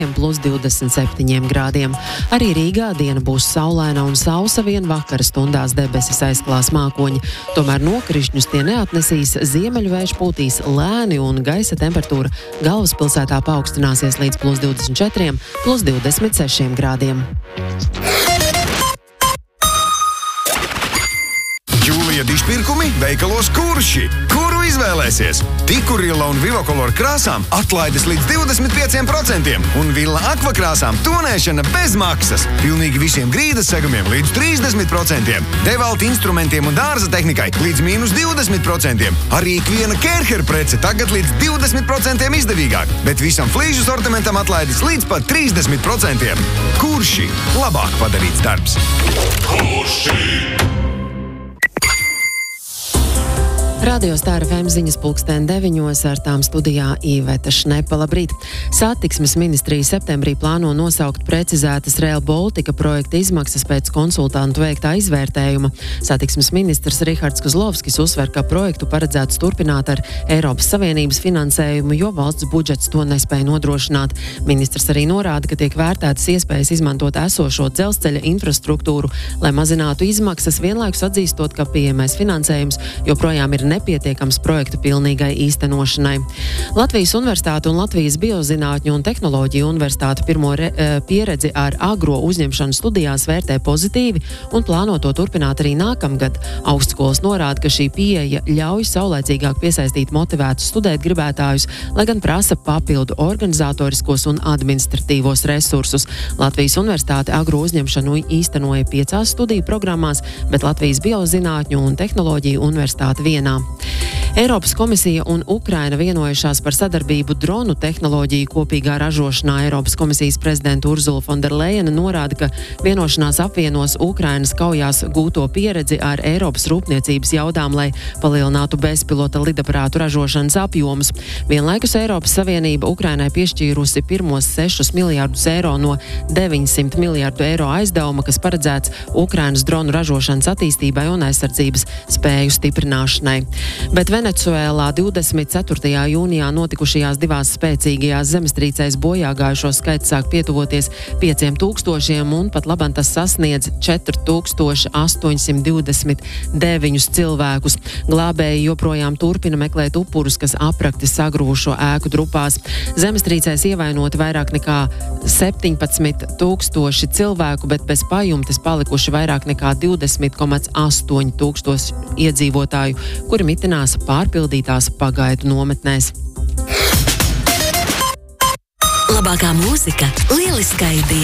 plus 27 grādiem. Arī Rīgā diena būs saulaina un sausa, vien vakara stundās debesis aizklās mākoņi. Tomēr nokrišņus tie neatnesīs, ziemeļvējš pūtīs lēni un gaisa temperatūra galvaspilsētā paaugstināsies līdz plus 24, plus 26 grādiem. Jūlija dišpirkumi veikalos Kurši. Kuru izvēlēsies? Tikurila un Vilokolor krāsām atlaides līdz 25% un Villa Aqua krāsām tonēšana bez maksas. Pilnīgi visiem grīdas segumiem līdz 30%. Devalta instrumentiem un dārza tehnikai līdz mīnus 20%. Arī ikviena Kerher prece tagad līdz 20% izdevīgāk, bet visam flīžu sortimentam atlaides līdz pat 30%. Kurši? Labāk padarīts darbs. Kurši? Radio Star FM ziņas 9:00 ar tām studijā Iveta Šnepa. Labrīt! Satiksmes ministrija septembrī plāno nosaukt precizētas Rail Baltica projekta izmaksas pēc konsultantu veiktā izvērtējuma. Satiksmes ministrs Rihards Kozlovskis uzsver, ka projektu paredzēts turpināt ar Eiropas Savienības finansējumu, jo valsts budžets to nespēja nodrošināt. Ministrs arī norāda, ka tiek vērtētas iespējas izmantot esošo dzelzceļa infrastruktūru, lai mazinātu izmaksas, vienlaikus atzīstot, ka pieejamais finansējums joprojām ir nepietiekams projektu pilnīgai īstenošanai. Latvijas Universitāte un Latvijas Biozinātņu un tehnoloģiju universitāte pirmo pieredzi ar agro uzņemšanu studijās vērtē pozitīvi un plāno to turpināt arī nākamgad. Augstskolas norāda, ka šī pieeja ļauj saulēcīgāk piesaistīt motivētus studēt gribētājus, lai gan prasa papildu organizatoriskos un administratīvos resursus. Latvijas Universitāte agro uzņemšanu īstenoja 5 studiju programmās, bet Latvijas Biozinātņu un tehnoloģiju universitāte vienā. Eiropas komisija un Ukraina vienojušās par sadarbību dronu tehnoloģiju kopīgā ražošanā. Eiropas komisijas prezidenta Urzula Fonderlejena norāda, ka vienošanās apvienos Ukrainas kaujās gūto pieredzi ar Eiropas rūpniecības jaudām, lai palielinātu bezpilota lidaparātu ražošanas apjomus. Vienlaikus Eiropas Savienība Ukrainai piešķīrusi pirmos 6 miljārdus eiro no 900 miljārdu eiro aizdevuma, kas paredzēts Ukrainas dronu ražošanas attīstībai un aizsardzības spēju stiprināšanai. Bet Venecuēlā 24. jūnijā notikušajās 2 spēcīgajās zemestrīcēs bojāgājušo skaits sāk pietuvoties 5000 un pat labam tas sasniedz 4829 cilvēkus. Glābēji joprojām turpina meklēt upurus, kas aprakti sagrūšo ēku drupās. Zemestrīcēs ievainoti vairāk nekā 17,000 cilvēku, bet bez pajumtes palikuši vairāk nekā 20,8 tūkstoši iedzīvotāju, kuri mitinās pārpildītās pagaidu nometnēs. Labākā mūzika, lieliskai diena.